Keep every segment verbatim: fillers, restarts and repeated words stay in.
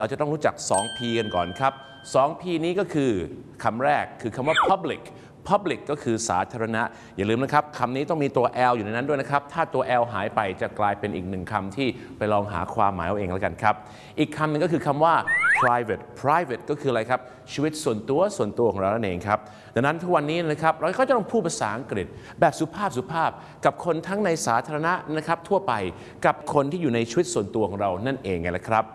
เราจะต้องรู้จัก สอง พี กันก่อนครับ สอง พี นี้ก็คือคำแรกคือคำว่า public public ก็คือสาธารณะอย่าลืมนะครับคำนี้ต้องมีตัว L อยู่ในนั้นด้วยนะครับถ้าตัว L หายไปจะกลายเป็นอีกหนึ่งคำที่ไปลองหาความหมายเอาเองแล้วกันครับอีกคำหนึ่งก็คือคำว่า private private ก็คืออะไรครับชีวิตส่วนตัวส่วนตัวของเรานั่นเองครับดังนั้นทุกวันนี้นะครับเราก็จะต้องพูดภาษาอังกฤษแบบสุภาพสุภาพกับคนทั้งในสาธารณะนะครับทั่วไปกับคนที่อยู่ในชีวิตส่วนตัวของเรานั่นเองไงล่ะครับ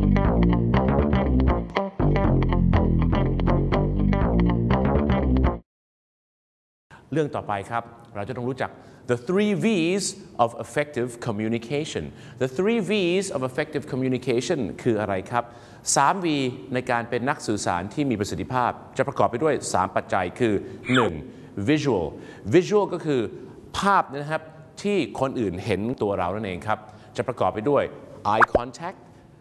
เรื่องต่อไปครับเราจะต้องรู้จัก the three V's of effective communication the three V's of effective communication คืออะไรครับสาม V ในการเป็นนักสื่อสารที่มีประสิทธิภาพจะประกอบไปด้วยสามปัจจัยคือ หนึ่ง visual visual ก็คือภาพนะครับที่คนอื่นเห็นตัวเรานั่นเองครับจะประกอบไปด้วย eye contact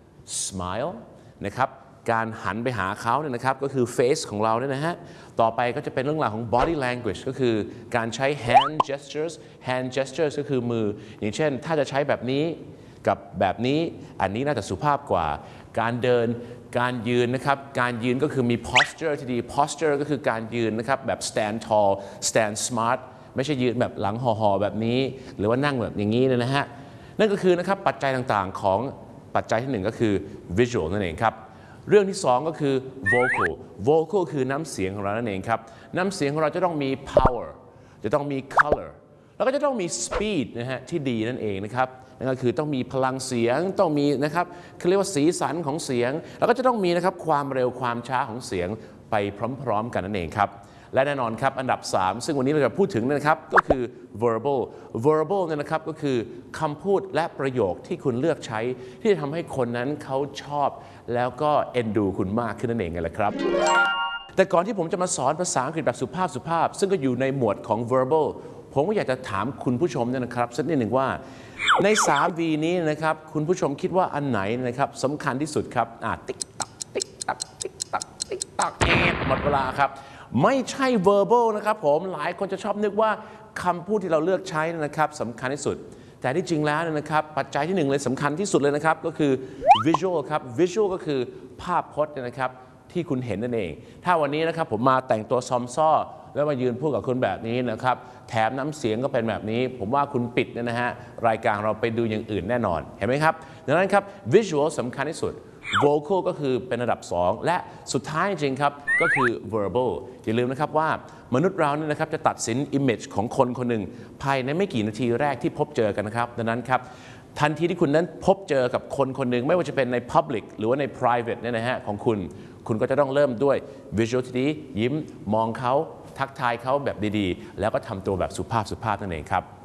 smile นะครับการหันไปหาเขาเนี่ยนะครับก็คือ face ของเราเนี่ยนะฮะต่อไปก็จะเป็นเรื่องราวของ body language ก็คือการใช้ hand gestures hand gestures ก็คือมืออย่างเช่นถ้าจะใช้แบบนี้กับแบบนี้อันนี้น่าจะสุภาพกว่าการเดินการยืนนะครับการยืนก็คือมี posture ที่ดี posture ก็คือการยืนนะครับแบบ stand tall stand smart ไม่ใช่ยืนแบบหลังห่อๆแบบนี้หรือว่านั่งแบบอย่างนี้นะฮะนั่นก็คือนะครับปัจจัยต่างๆของปัจจัยที่หนึ่งก็คือ visual นั่นเองครับเรื่องที่สองก็คือ vocal vocal คือน้ำเสียงของเรานั่นเองครับน้ำเสียงของเราจะต้องมี power จะต้องมี color แล้วก็จะต้องมี speed นะฮะที่ดีนั่นเองนะครับนั่นก็คือต้องมีพลังเสียงต้องมีนะครับเขาเรียกว่าสีสันของเสียงแล้วก็จะต้องมีนะครับความเร็วความช้าของเสียงไปพร้อมๆกันนั่นเองครับและแน่นอนครับอันดับสามซึ่งวันนี้เราจะพูดถึงนะครับก็คือ verbal verbal เนี่ยนะครับก็คือคำพูดและประโยคที่คุณเลือกใช้ที่จะทำให้คนนั้นเขาชอบแล้วก็เอ็นดูคุณมากขึ้นนั่นเองไงล่ะครับแต่ก่อนที่ผมจะมาสอนภาษาอังกฤษแบบสุภาพสุภาพซึ่งก็อยู่ในหมวดของ verbal ผมก็อยากจะถามคุณผู้ชมเนี่ยนะครับสักนิดหนึ่งว่าใน สาม วี นี้นะครับคุณผู้ชมคิดว่าอันไหนนะครับสำคัญที่สุดครับอ่าติ๊กตักติ๊กตักติ๊กตักติ๊กตักแอบหมดเวลาครับไม่ใช่ verbal นะครับผมหลายคนจะชอบนึกว่าคำพูดที่เราเลือกใช้นะครับสำคัญที่สุดแต่ที่จริงแล้วนะครับปัจจัยที่หนึ่งเลยสำคัญที่สุดเลยนะครับก็คือ visual ครับ visual ก็คือภาพพจน์นะครับที่คุณเห็นนั่นเองถ้าวันนี้นะครับผมมาแต่งตัวซอมซ่อแล้วมายืนพูดกับคุณแบบนี้นะครับแถมน้ำเสียงก็เป็นแบบนี้ผมว่าคุณปิดนะฮะรายการเราไปดูอย่างอื่นแน่นอนเห็นไหมครับดังนั้นครับ visual สำคัญที่สุดvocal ก็คือเป็นระดับสองและสุดท้ายจริงครับก็คือ verbal อย่าลืมนะครับว่ามนุษย์เราเนี่ยนะครับจะตัดสิน image ของคนคนหนึ่งภายในไม่กี่นาทีแรกที่พบเจอกันนะครับดังนั้นครับทันทีที่คุณนั้นพบเจอกับคนคนหนึ่งไม่ว่าจะเป็นใน public หรือว่าใน private เนี่ยนะฮะของคุณคุณก็จะต้องเริ่มด้วย visual ที่ดียิ้มมองเขาทักทายเขาแบบดีๆแล้วก็ทำตัวแบบสุภาพสุภาพนั่นเองครับ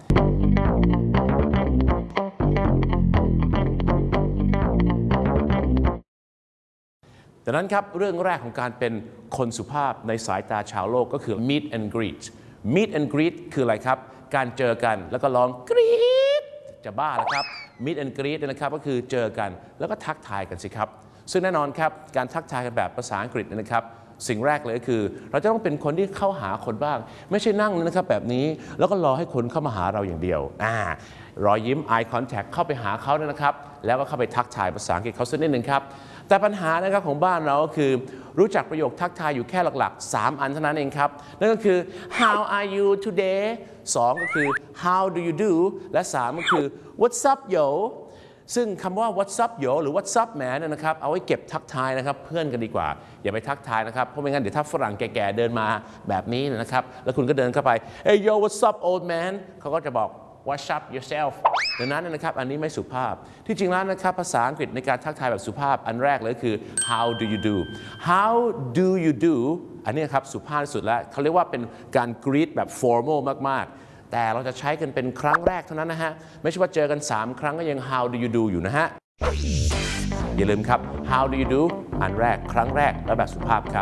ดังนั้นครับเรื่องแรกของการเป็นคนสุภาพในสายตาชาวโลกก็คือ meet and greet meet and greet คืออะไรครับการเจอกันแล้วก็ร้องกรี๊ดจะบ้าแล้วครับ meet and greet นะครับก็คือเจอกันแล้วก็ทักทายกันสิครับซึ่งแน่นอนครับการทักทายกันแบบภาษาอังกฤษนะครับสิ่งแรกเลยก็คือเราจะต้องเป็นคนที่เข้าหาคนบ้างไม่ใช่นั่งนะครับแบบนี้แล้วก็รอให้คนเข้ามาหาเราอย่างเดียวอ่ารอยยิ้ม eye contact เข้าไปหาเขานะครับแล้วก็เข้าไปทักทายภาษาอังกฤษเขาสักนิดหนึ่งครับแต่ปัญหานะครับของบ้านเราก็คือรู้จักประโยคทักทายอยู่แค่หลักๆสามอันเท่านั้นเองครับนั่นก็คือ how are you today สองก็คือ how do you do และสามก็คือ what's up yo ซึ่งคำว่า what's up yo หรือ what's up man นะครับเอาไว้เก็บทักทายนะครับเพื่อนกันดีกว่าอย่าไปทักทายนะครับเพราะไม่งั้นเดี๋ยวถ้าฝรั่งแก่ๆเดินมาแบบนี้นะครับแล้วคุณก็เดินเข้าไป hey yo what's up old man เขาก็จะบอกWhat's up yourself ดังนั้นนะครับอันนี้ไม่สุภาพที่จริงแล้วนะครับภาษาอังกฤษในการทักทายแบบสุภาพอันแรกเลยคือ how do you do how do you do อันนี้ครับสุภาพที่สุดแล้วเขาเรียกว่าเป็นการ greet แบบ formal มากๆแต่เราจะใช้กันเป็นครั้งแรกเท่านั้นนะฮะไม่ใช่ว่าเจอกันสามครั้งก็ยัง how do you do อยู่นะฮะอย่าลืมครับ how do you do อันแรกครั้งแรกและแบบสุภาพครับ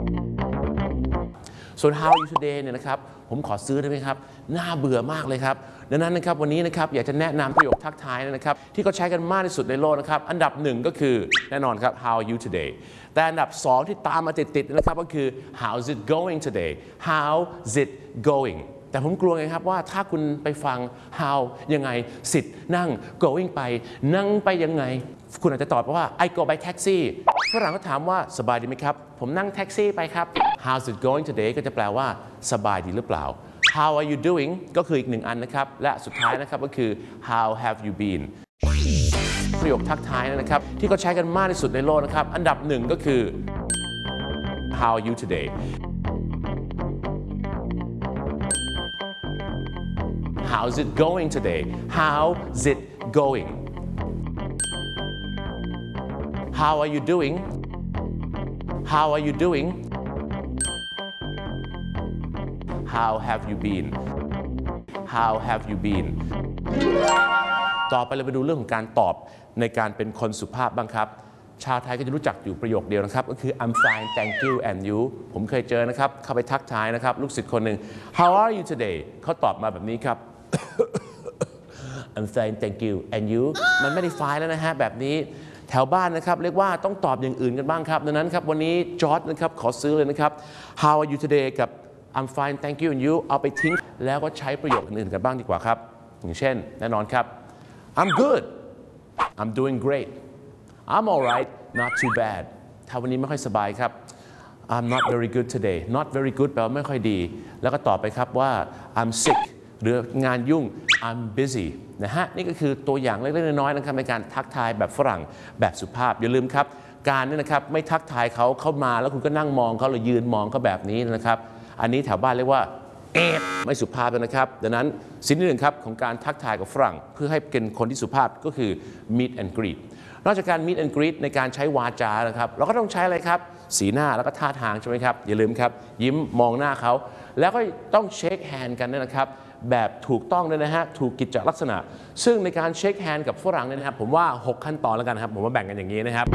ส่วน how are you today เนี่ยนะครับผมขอซื้อได้ไหมครับน่าเบื่อมากเลยครับดังนั้นนะครับวันนี้นะครับอยากจะแนะนำประโยคทักทายนะครับที่เขาใช้กันมากที่สุดในโลกนะครับอันดับหนึ่งก็คือแน่นอนครับ how are you today แต่อันดับสองที่ตามมาติดๆนะครับก็คือ how's it going today how's it going แต่ผมกลัวไงครับว่าถ้าคุณไปฟัง how ยังไง sit นั่ง going ไปนั่งไปยังไงคุณอาจจะตอบว่า I go by taxi ฝรั่งก็ถามว่าสบายดีไหมครับผมนั่งแท็กซี่ไปครับ How's it going today ก็จะแปลว่าสบายดีหรือเปล่า How are you doing ก็คืออีกหนึ่งอันนะครับและสุดท้ายนะครับก็คือ How have you been ประโยคทักทายนะครับที่เขาใช้กันมากที่สุดในโลกนะครับอันดับหนึ่งก็คือ How are you today How's it going today How's it going How are you doing How are you doing How have you been How have you been ต่อไปเราไปดูเรื่องของการตอบในการเป็นคนสุภาพบ้างครับชาวไทยก็จะรู้จักอยู่ประโยคเดียวนะครับก็คือ I'm fine thank you and you ผมเคยเจอนะครับเข้าไปทักทายนะครับลูกศิษย์คนหนึ่ง How are you today เขาตอบมาแบบนี้ครับ I'm fine thank you and you มันไม่ได้ fine แล้วนะฮะแบบนี้แถวบ้านนะครับเรียกว่าต้องตอบอย่างอื่นกันบ้างครับดังนั้นครับวันนี้จอร์จนะครับขอซื้อเลยนะครับ How are you today กับ I'm fine thank you and you เอาไปทิ้งแล้วก็ใช้ประโยคอื่นกันบ้างดีกว่าครับอย่างเช่นแน่นอนครับ I'm good I'm doing great I'm alright not too bad ถ้าวันนี้ไม่ค่อยสบายครับ I'm not very good today not very good แปลว่าไม่ค่อยดีแล้วก็ตอบไปครับว่า I'm sick หรืองานยุ่ง I'm busy นะฮะนี่ก็คือตัวอย่างเล็กๆน้อยๆนะครับในการทักทายแบบฝรั่งแบบสุภาพอย่าลืมครับการนี่นะครับไม่ทักทายเขาเข้ามาแล้วคุณก็นั่งมองเขาหรือยืนมองเขาแบบนี้นะครับอันนี้แถวบ้านเรียกว่าเอ๊ะไม่สุภาพนะครับดังนั้นสิ่งที่หนึ่งครับของการทักทายกับฝรั่งเพื่อให้เป็นคนที่สุภาพก็คือ meet and greet นอกจากการ meet and greet ในการใช้วาจานะครับเราก็ต้องใช้อะไรครับสีหน้าแล้วก็ท่าทางใช่ไหมครับอย่าลืมครับยิ้มมองหน้าเขาแล้วก็ต้องเช็คแฮนด์กันนะครับแบบถูกต้องด้วยนะฮะถูกกิจลักษณะซึ่งในการเช็คแฮนด์กับฝรั่งเนี่ยนะครับผมว่าหกขั้นตอนแล้วกันครับผมว่าแบ่งกันอย่างนี้นะครับ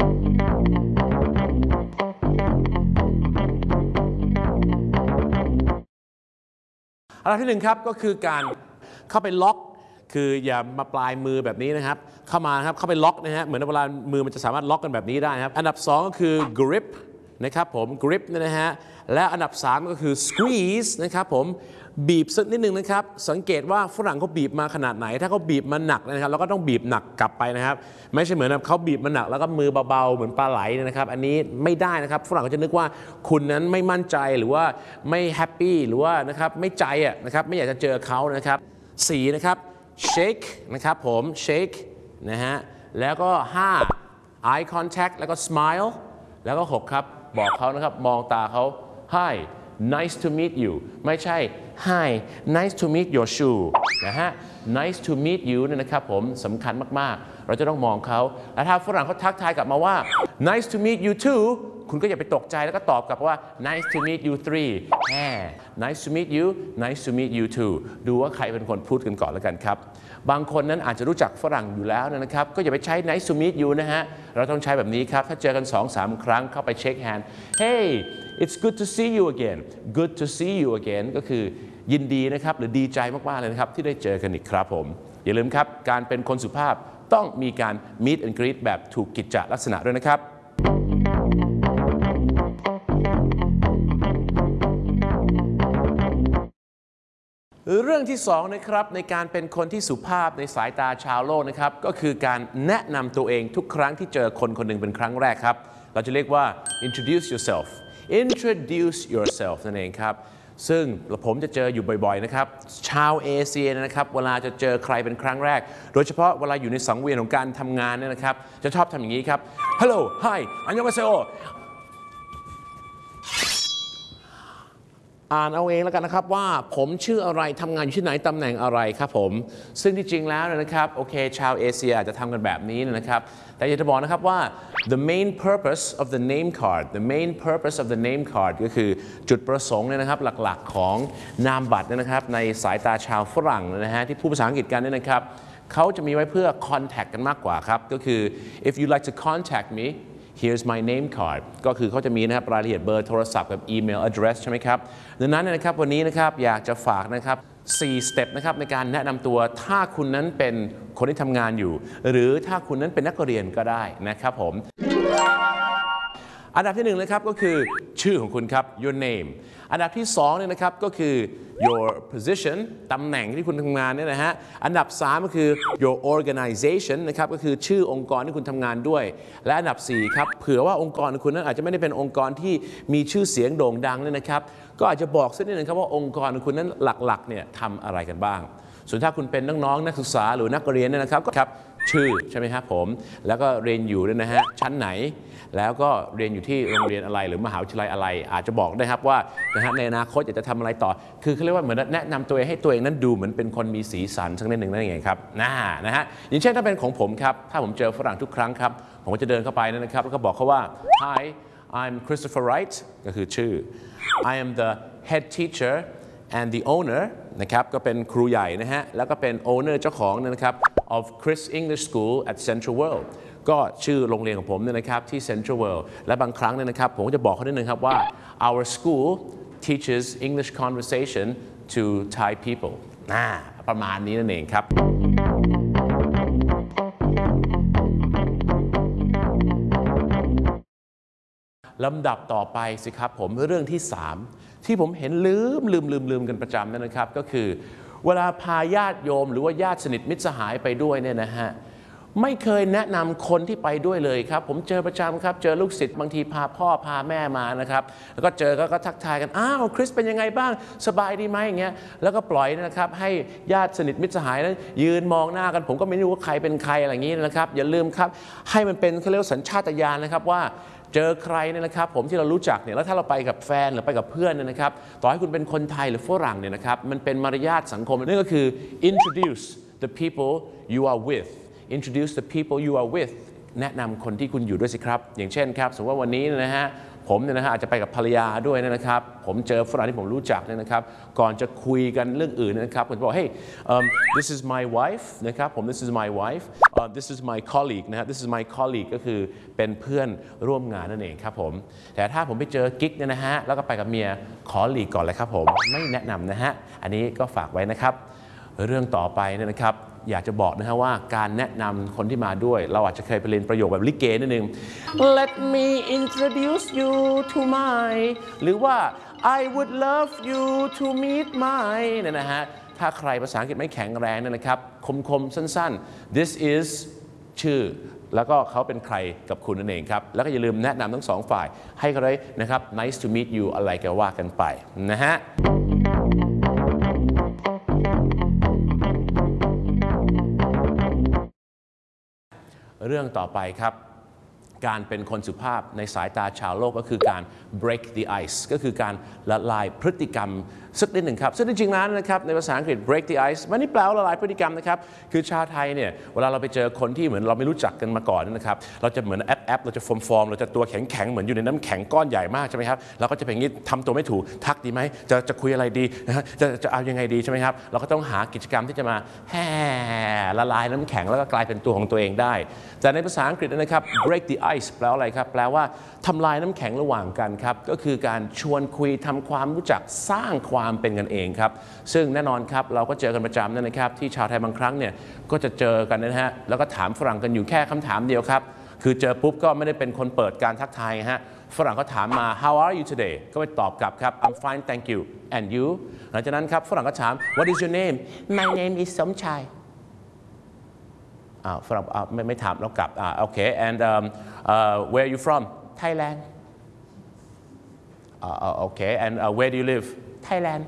อันดับที่หนึ่งครับก็คือการเข้าไปล็อกคืออย่ามาปลายมือแบบนี้นะครับเข้ามาครับเข้าไปล็อกนะฮะเหมือนเวลามือมันจะสามารถล็อกกันแบบนี้ได้ครับอันดับสองก็คือ grip นะครับผม grip นะฮะและอันดับสามก็คือ squeeze นะครับผมบีบสักนิดนึงนะครับสังเกตว่าฝรั่งเขาบีบมาขนาดไหนถ้าเขาบีบมาหนักนะครับเราก็ต้องบีบหนักกลับไปนะครับไม่ใช่เหมือนเขาบีบมาหนักแล้วก็มือเบาๆเหมือนปลาไหลนะครับอันนี้ไม่ได้นะครับฝรั่งก็จะนึกว่าคุณนั้นไม่มั่นใจหรือว่าไม่แฮปปี้หรือว่านะครับไม่ใจอ่ะนะครับไม่อยากจะเจอเขานะครับสี่นะครับ shake นะครับผม shake นะฮะแล้วก็ห้า eye contact แล้วก็ smile แล้วก็หกครับบอกเขานะครับมองตาเขา hi nice to meet you ไม่ใช่ hi nice to meet your shoe นะฮะ nice to meet you เนี่ยนะครับผมสำคัญมากๆเราจะต้องมองเขาแล้วถ้าฝรั่งเขาทักทายกลับมาว่า nice to meet you too คุณก็อย่าไปตกใจแล้วก็ตอบกลับว่า nice to meet you three แหม nice to meet you nice to meet you too ดูว่าใครเป็นคนพูดกันก่อนแล้วกันครับบางคนนั้นอาจจะรู้จักฝรั่งอยู่แล้วนะครับก็อย่าไปใช้ nice to meet you นะฮะเราต้องใช้แบบนี้ครับถ้าเจอกัน สองสาม ครั้งเข้าไปเช็คแฮนด์ hey it's good to see you again good to see you again ก็คือยินดีนะครับหรือดีใจมากๆเลยนะครับที่ได้เจอกันอีกครับผมอย่าลืมครับการเป็นคนสุภาพต้องมีการ meet and greet แบบถูกกิจจลักษณะด้วยนะครับเรื่องที่สองนะครับในการเป็นคนที่สุภาพในสายตาชาวโลกนะครับก็คือการแนะนำตัวเองทุกครั้งที่เจอคนคนหนึ่งเป็นครั้งแรกครับเราจะเรียกว่า introduce yourself introduce yourself นั่นเองครับซึ่งผมจะเจออยู่บ่อยๆนะครับชาวเอเชียนะครับเวลาจะเจอใครเป็นครั้งแรกโดยเฉพาะเวลาอยู่ในสังเวียนของการทำงานเนี่ยนะครับจะชอบทำอย่างนี้ครับ hello hi 안녕하세요อ่านเอาเองแล้วกันนะครับว่าผมชื่ออะไรทำงานอยู่ที่ไหนตำแหน่งอะไรครับผมซึ่งที่จริงแล้วนะครับโอเคชาวเอเชียจะทำกันแบบนี้นะครับแต่อยากจะบอกนะครับว่า the main purpose of the name card the main purpose of the name card ก็คือจุดประสงค์เนี่ยนะครับหลักๆของนามบัตรเนี่ยนะครับในสายตาชาวฝรั่งนะฮะที่พูดภาษาอังกฤษกันเนี่ยนะครับเขาจะมีไว้เพื่อ contact กันมากกว่าครับก็คือ if you like to contact me here's my name card ก็คือเขาจะมีนะครับรายละเอียดเบอร์โทรศัพท์กับ email address ใช่ไหมครับดังนั้นนะครับวันนี้นะครับอยากจะฝากนะครับสี่สเต็ปนะครับในการแนะนำตัวถ้าคุณนั้นเป็นคนที่ทำงานอยู่หรือถ้าคุณนั้นเป็นนักเรียนก็ได้นะครับผมอันดับที่หนึ่งเลยครับก็คือชื่อของคุณครับ your name อันดับที่สองเนี่ยนะครับก็คือ your position ตำแหน่งที่คุณทำงานเนี่ยนะฮะอันดับสามก็คือ your organization นะครับก็คือชื่อองค์กรที่คุณทำงานด้วยและอันดับสี่ครับเผื่อว่าองค์กรของคุณนั้นอาจจะไม่ได้เป็นองค์กรที่มีชื่อเสียงโด่งดังเนี่ยนะครับก็อาจจะบอกสักนิดนึงครับว่าองค์กรของคุณนั้นหลักๆเนี่ยทำอะไรกันบ้างส่วนถ้าคุณเป็นน้องๆนักศึกษาหรือนักเรียนเนี่ยนะครับก็ครับชื่อใช่ไหมครับผมแล้วก็เรียนอยู่ด้วยนะฮะชั้นไหนแล้วก็เรียนอยู่ที่โรงเรียนอะไรหรือมหาวิทยาลัยอะไรอาจจะบอกได้ครับว่านะฮะในอนาคตอยากจะทำอะไรต่อคือเขาเรียกว่าเหมือนแนะนำตัวเองให้ตัวเองนั้นดูเหมือนเป็นคนมีสีสันสักนิดหนึ่งนั่นเองครับนะนะฮะอย่างเช่นถ้าเป็นของผมครับถ้าผมเจอฝรั่งทุกครั้งครับผมก็จะเดินเข้าไปนะครับแล้วก็บอกเขาว่า Hi I'm Christopher Wright ก็คือชื่อ I am the head teacher and the owner นะครับก็เป็นครูใหญ่นะฮะแล้วก็เป็น owner เจ้าของนะครับ of Chris English School at Central World ก็ชื่อโรงเรียนของผมเนี่ยนะครับที่ Central World และบางครั้งเนี่ยนะครับผมก็จะบอกเขานิดนึงครับว่า our school teaches English conversation to Thai people น่าประมาณนี้นั่นเองครับลำดับต่อไปสิครับผมเรื่องที่สามที่ผมเห็นลืมลืมลืมลืมกันประจำนั่นนะครับก็คือเวลาพาญาติโยมหรือว่าญาติสนิทมิตรสหายไปด้วยเนี่ยนะฮะไม่เคยแนะนำคนที่ไปด้วยเลยครับผมเจอประจำครับเจอลูกศิษย์บางทีพาพ่อพาแม่มานะครับแล้วก็เจอก็ทักทายกันอ้าวคริสเป็นยังไงบ้างสบายดีไหมอย่างเงี้ยแล้วก็ปล่อยนะครับให้ญาติสนิทมิตรสหายนั้นยืนมองหน้ากันผมก็ไม่รู้ว่าใครเป็นใครอะไรอย่างนี้นะครับอย่าลืมครับให้มันเป็นเขาเรียกว่าสัญชาตญาณนะครับว่าเจอใครเนี่ยนะครับผมที่เรารู้จักเนี่ยแล้วถ้าเราไปกับแฟนหรือไปกับเพื่อนเนี่ยนะครับต่อให้คุณเป็นคนไทยหรือฝรั่งเนี่ยนะครับมันเป็นมารยาทสังคมนั่นก็คือ introduce the people you are with introduce the people you are with แนะนำคนที่คุณอยู่ด้วยสิครับอย่างเช่นครับสมมติว่าวันนี้นะฮะผมเนี่ยนะฮะอาจจะไปกับภรรยาด้วยนะครับผมเจอฝรั่งที่ผมรู้จักเนี่ยนะครับก่อนจะคุยกันเรื่องอื่นนะครับผมจะบอก hey um, this is my wife นะครับผม this is my wife uh, this is my colleague นะครับ this is my colleague ก็คือเป็นเพื่อนร่วมงานนั่นเองครับผมแต่ถ้าผมไปเจอกิ๊กเนี่ยนะฮะแล้วก็ไปกับเมียขอหลีกก่อนเลยครับผมไม่แนะนำนะฮะอันนี้ก็ฝากไว้นะครับเรื่องต่อไปเนี่ยนะครับอยากจะบอกนะฮะว่าการแนะนำคนที่มาด้วยเราอาจจะเคยไปเรียนประโยคแบบลิเกนิดนึง Let me introduce you to my หรือว่า I would love you to meet my เนี่ยนะฮะถ้าใครภาษาอังกฤษไม่แข็งแรงเนี่ยนะครับคมๆสั้นๆ this is ชื่อแล้วก็เขาเป็นใครกับคุณนั่นเองครับแล้วก็อย่าลืมแนะนำทั้งสองฝ่ายให้เขาได้นะครับ nice to meet you อะไรก็ว่ากันไปนะฮะเรื่องต่อไปครับการเป็นคนสุภาพในสายตาชาวโลกก็คือการ break the ice ก็คือการละลายพฤติกรรมสักนิดหนึ่งครับซึ่งจริงๆแล้วนะครับในภาษาอังกฤษ break the ice มันนี่แปลว่าละลายพฤติกรรมนะครับคือชาวไทยเนี่ยเวลาเราไปเจอคนที่เหมือนเราไม่รู้จักกันมาก่อนนะครับเราจะเหมือนแอปแอปเราจะฟอร์มฟอร์มเราจะตัวแข็งแข็งเหมือนอยู่ในน้ำแข็งก้อนใหญ่มากใช่ไหมครับเราก็จะเป็นอย่างนี้ทำตัวไม่ถูกทักดีไหมจะจะคุยอะไรดีนะฮะจะจะเอายังไงดีใช่ไหมครับเราก็ต้องหากิจกรรมที่จะมาแห่ละลายน้ำแข็งแล้วก็กลายเป็นตัวของตัวเองได้แต่ในภาษาอังกฤษนะครับ break the ice แปลว่าอะไรครับแปลว่าทำลายน้ำแข็งระหว่างกันครับก็คือการชวนคุยทำความรู้จักสร้างความเป็นกันเองครับซึ่งแน่นอนครับเราก็เจอกันประจำนะครับที่ชาวไทยบางครั้งเนี่ยก็จะเจอกันนะฮะแล้วก็ถามฝรั่งกันอยู่แค่คำถามเดียวครับคือเจอปุ๊บก็ไม่ได้เป็นคนเปิดการทักทายฮะฝรั่งเขาถามมา how are you today ก็ไปตอบกลับครับ I'm fine thank you and you หลังจากนั้นครับฝรั่งก็ถาม what is your name my name is สมชายอ่าฝรั่งไม่ไม่ถามเรากลับอ่าโอเค and um, uh, where are you from Thailand อ่าโอเค and uh, where do you live Thailand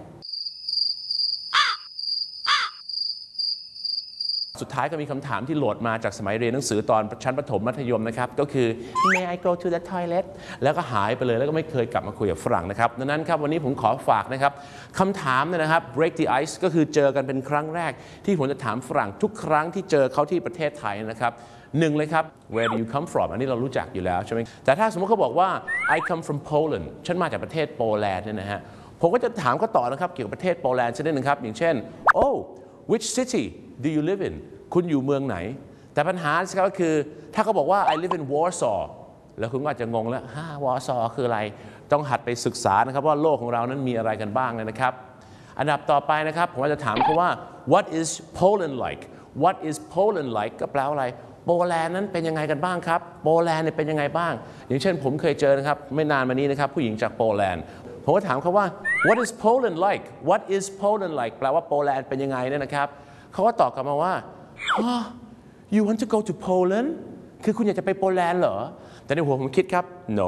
สุดท้ายก็มีคำถามที่โหลดมาจากสมัยเรียนหนังสือตอนชั้นประถมมัธยมนะครับก็คือ May I go to the toilet แล้วก็หายไปเลยแล้วก็ไม่เคยกลับมาคุยกับฝรั่งนะครับดังนั้นครับวันนี้ผมขอฝากนะครับคำถามนะครับ break the ice ก็คือเจอกันเป็นครั้งแรกที่ผมจะถามฝรั่งทุกครั้งที่เจอเขาที่ประเทศไทยนะครับหนึ่งเลยครับ where do you come from อันนี้เรารู้จักอยู่แล้วใช่ไหมแต่ถ้าสมมติเขาบอกว่า I come from Poland ฉันมาจากประเทศโปแลนด์เนี่ยนะฮะผมก็จะถามเขาต่อนะครับเกี่ยวกับประเทศโปแลนด์ชนิดนึงครับอย่างเช่น oh which city do you live in คุณอยู่เมืองไหนแต่ปัญหาก็คือถ้าเขาบอกว่า I live in Warsaw แล้วคุณก็อาจจะงงแล้วฮ่าวอร์ซอคืออะไรต้องหัดไปศึกษานะครับว่าโลกของเรานั้นมีอะไรกันบ้างเลยนะครับอันดับต่อไปนะครับผมจะถามเขาว่า what is Poland like what is Poland like ก็แปลว่าอะไรโปแลนด์นั้นเป็นยังไงกันบ้างครับโปแลนด์เนี่ยเป็นยังไงบ้างอย่างเช่นผมเคยเจอนะครับไม่นานมานี้นะครับผู้หญิงจากโปแลนด์ผมก็ถามเขาว่า what is Poland like what is Poland like แปลว่าโปแลนด์เป็นยังไงเนี่ยนะครับเขาก็ตอบกลับมาว่า oh, you want to go to Poland คือคุณอยากจะไปโปแลนด์เหรอแต่ในหัวผมคิดครับ no